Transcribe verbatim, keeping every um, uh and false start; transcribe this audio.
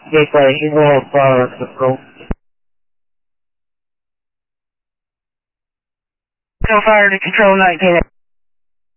Gateway, Eagle for Control. Go fire to Control nineteen.